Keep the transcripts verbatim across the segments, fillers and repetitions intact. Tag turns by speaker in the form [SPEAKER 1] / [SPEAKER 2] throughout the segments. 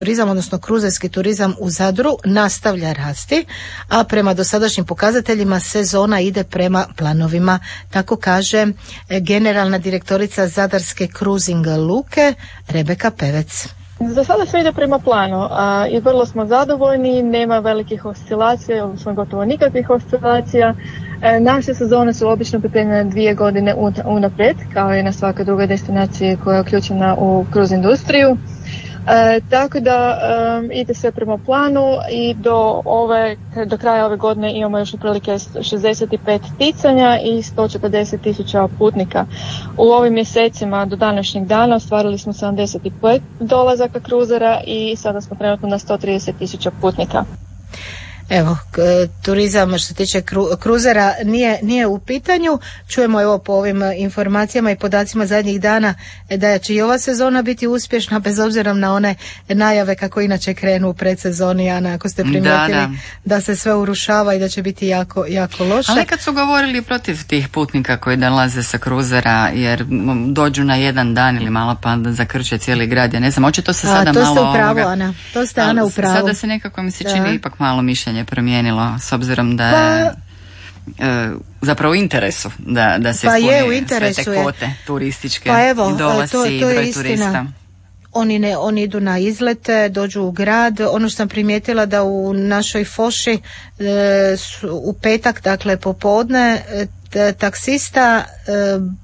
[SPEAKER 1] Turizam, odnosno kruzerski turizam u Zadru nastavlja rasti, a prema dosadašnjim pokazateljima sezona ide prema planovima, tako kaže generalna direktorica Zadarske kruzing luke Rebeka Pevec.
[SPEAKER 2] Za sada sve ide prema planu a, i vrlo smo zadovoljni, nema velikih oscilacija, odnosno gotovo nikakvih oscilacija. E, naše sezone su obično pripremljene dvije godine unaprijed, kao i na svakoj drugoj destinaciji koja je uključena u kruz industriju. E, tako da e, ide sve prema planu i do, ove, do kraja ove godine imamo još otprilike šezdeset pet ticanja i sto četrdeset tisuća putnika. U ovim mjesecima do današnjeg dana ostvarili smo sedamdeset pet dolazaka kruzera i sada smo trenutno na sto trideset tisuća putnika.
[SPEAKER 1] Evo, turizam što se tiče kru, kruzera nije, nije u pitanju. Čujemo evo po ovim informacijama i podacima zadnjih dana da će i ova sezona biti uspješna bez obzira na one najave kako inače krenu u predsezoni, Ana, ako ste primijetili da, da. da se sve urušava i da će biti jako, jako loše.
[SPEAKER 3] Ali kad su govorili protiv tih putnika koji dolaze sa kruzera jer dođu na jedan dan ili malo pa da zakrče cijeli grad, ja ne znam, očito se sada
[SPEAKER 1] A, to
[SPEAKER 3] malo...
[SPEAKER 1] To ste u pravu,
[SPEAKER 3] ovoga,
[SPEAKER 1] Ana, to ste Ana u pravu.
[SPEAKER 3] Sada se nekako mi se čini da. ipak malo mišljenje promijenilo s obzirom da
[SPEAKER 1] pa,
[SPEAKER 3] je e, zapravo u interesu da, da se
[SPEAKER 1] pa
[SPEAKER 3] ispuni sve te kvote je. turističke
[SPEAKER 1] pa evo,
[SPEAKER 3] dolasi
[SPEAKER 1] to, to
[SPEAKER 3] i broj
[SPEAKER 1] je
[SPEAKER 3] turista.
[SPEAKER 1] Oni, ne, oni idu na izlete, dođu u grad. Ono što sam primijetila da u našoj Foši e, su, u petak, dakle popodne, t, taksista e,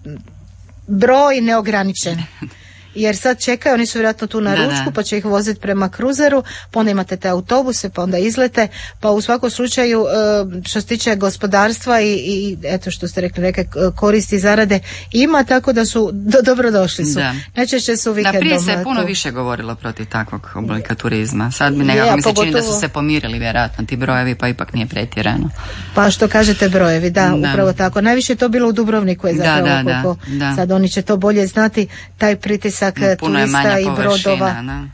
[SPEAKER 1] broj neograničen. Jer sad čekaju, oni su vjerojatno tu na da, ručku, da. pa će ih voziti prema kruzeru, pa onda imate te autobuse, pa onda izlete, pa u svakom slučaju što se tiče gospodarstva i, i eto što ste rekli, neke koristi i zarade ima, tako da su do, dobro došli su. Da. Najčešće su vikendom.
[SPEAKER 3] Da, prije se je puno tu. više govorilo protiv takvog oblika turizma. Sad mi nekako je, mi se pogotovo... čini da su se pomirili vjerojatno ti brojevi, pa ipak nije pretjerano.
[SPEAKER 1] Pa što kažete brojevi, da, da. upravo tako. Najviše je to bilo u Dubrovniku je zapravo,
[SPEAKER 3] da, da,
[SPEAKER 1] koliko
[SPEAKER 3] da.
[SPEAKER 1] sad oni će to bolje znati, taj pritisak
[SPEAKER 3] puno je manja
[SPEAKER 1] i brodova.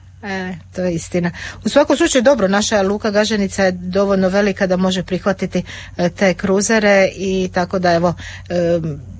[SPEAKER 1] E, to je istina. U svakom slučaju dobro, naša luka Gaženica je dovoljno velika da može prihvatiti e, te kruzere i tako da evo e,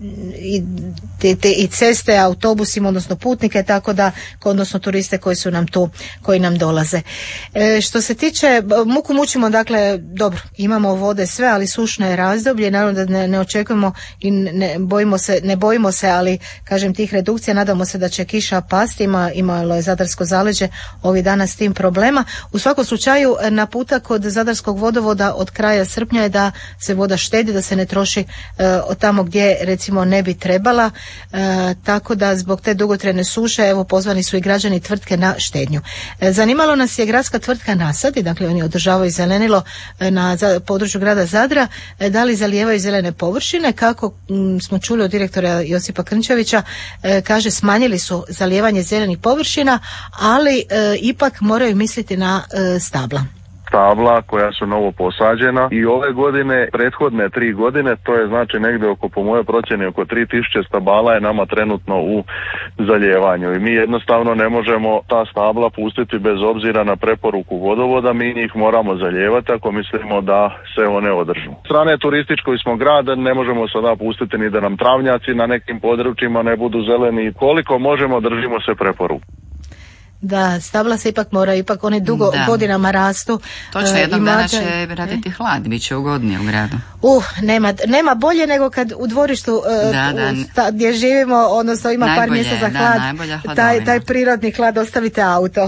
[SPEAKER 1] i, te, te, i ceste, autobusima, odnosno putnike, tako da, odnosno turiste koji su nam tu, koji nam dolaze. E, što se tiče, muku mučimo, dakle, dobro, imamo vode sve, ali sušno je razdoblje, naravno da ne, ne očekujemo i ne bojimo se, ne bojimo se, ali kažem tih redukcija, nadamo se da će kiša pasti, ima, imalo je Zadarsko zaleđe ovih dana s tim problema. U svakom slučaju naputak od Zadarskog vodovoda od kraja srpnja je da se voda štedi, da se ne troši e, od tamo gdje recimo ne bi trebala, e, tako da zbog te dugotrajne suše evo pozvani su i građani tvrtke na štednju. E, zanimalo nas je gradska tvrtka Nasadi, dakle oni održavaju zelenilo na za, području grada Zadra, e, da li zalijevaju zelene površine, kako m, smo čuli od direktora Josipa Krnčevića, e, kaže smanjili su zalijevanje zelenih površina, ali e, ipak moraju misliti na e, stabla.
[SPEAKER 4] Stabla koja su novo posađena i ove godine, prethodne tri godine, to je znači negdje oko, po moje procjeni, oko tri tisuće stabala je nama trenutno u zaljevanju i mi jednostavno ne možemo ta stabla pustiti bez obzira na preporuku vodovoda, mi njih moramo zalijevati ako mislimo da se one održu. S strane turističkoj smo grad, ne možemo sada pustiti ni da nam travnjaci na nekim područjima ne budu zeleni, koliko možemo držimo se preporuku.
[SPEAKER 1] Da, stabla se ipak moraju, ipak one dugo da. godinama rastu.
[SPEAKER 3] Točno, jednog uh, dana će raditi hlad, bit će ugodnije u gradu.
[SPEAKER 1] Uh, nema, nema bolje nego kad u dvorištu uh,
[SPEAKER 3] da, da.
[SPEAKER 1] U, sta, gdje živimo, odnosno ima
[SPEAKER 3] najbolje,
[SPEAKER 1] par mjesta za hlad,
[SPEAKER 3] da,
[SPEAKER 1] taj, taj prirodni hlad, ostavite auto.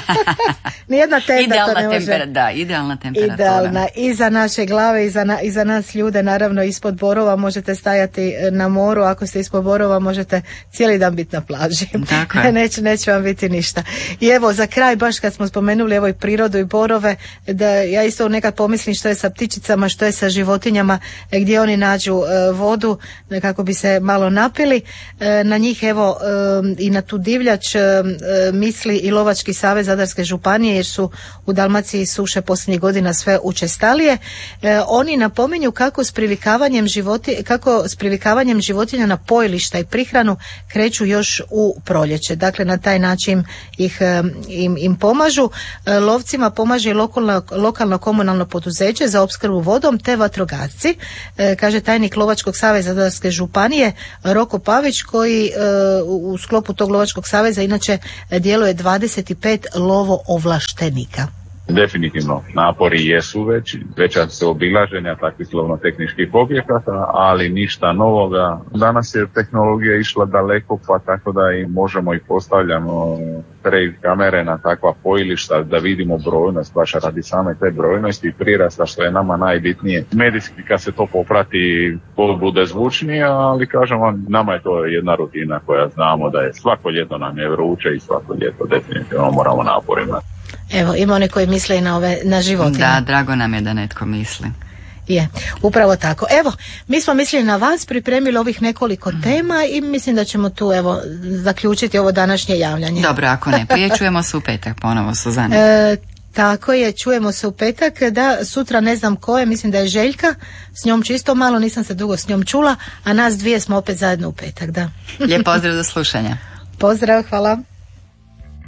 [SPEAKER 1] Nijedna tenda
[SPEAKER 3] idealna
[SPEAKER 1] to ne može.
[SPEAKER 3] Temper, da, idealna temperatura.
[SPEAKER 1] Idealna, i za naše glave i za, na, i za nas ljude, naravno ispod Borova možete stajati na moru, ako ste ispod Borova možete cijeli dan biti na plaži.
[SPEAKER 3] Tako je.
[SPEAKER 1] neće, neće vam biti ništa. I evo za kraj, baš kad smo spomenuli evo i prirodu i borove, da ja isto nekad pomislim što je sa ptičicama, što je sa životinjama, gdje oni nađu e, vodu kako bi se malo napili. E, na njih evo e, i na tu divljač e, misli i Lovački savez Zadarske županije, jer su u Dalmaciji suše posljednjih godina sve učestalije. E, oni napominju kako s privikavanjem životi, kako s privikavanjem životinja na pojilišta i prihranu kreću još u proljeće. Dakle, na taj način ih, im, im pomažu. E, lovcima pomaže i lokalno, lokalno komunalno poduzeće za opskrbu vodom te vatrogasci, e, kaže tajnik Lovačkog saveza Zadarske županije Roko Pavić, koji e, u sklopu tog Lovačkog saveza inače djeluje dvadeset pet lovo ovlaštenika.
[SPEAKER 5] Definitivno, napori jesu veći, veća se obilaženja takvih lovno-tehničkih objekata, ali ništa novoga. Danas je tehnologija išla daleko, pa tako da i možemo i postavljamo trail kamere na takva pojilišta da vidimo brojnost, baš radi same te brojnosti i prirasta, što je nama najbitnije. Medijski kad se to poprati, to bude zvučnije, ali kažem vam, nama je to jedna rutina koja znamo da je svako ljeto nam je vruće i svako ljeto definitivno moramo naporima.
[SPEAKER 1] Evo, ima oni koji misle i na, ove, na životinje.
[SPEAKER 3] Da, drago nam je da netko misli.
[SPEAKER 1] Je, upravo tako. Evo, mi smo mislili na vas, pripremili ovih nekoliko mm. tema i mislim da ćemo tu evo zaključiti ovo današnje javljanje.
[SPEAKER 3] Dobro, ako ne prije, čujemo se u petak ponovo, Suzana.
[SPEAKER 1] E, tako je, čujemo se u petak, da sutra ne znam ko je, mislim da je Željka, s njom čisto malo, nisam se dugo s njom čula, a nas dvije smo opet zajedno u petak, da.
[SPEAKER 3] Lijep pozdrav, do slušanja.
[SPEAKER 1] Pozdrav, hvala.